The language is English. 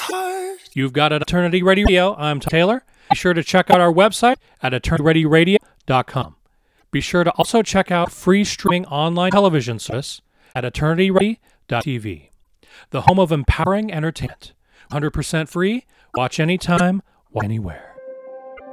You've got Eternity Radio. I'm Taylor. Be sure to check out our website at eternityradio.com. Be sure to also check out free streaming online television service at eternityradio.tv, the home of empowering entertainment. 100% free. Watch anytime, watch anywhere.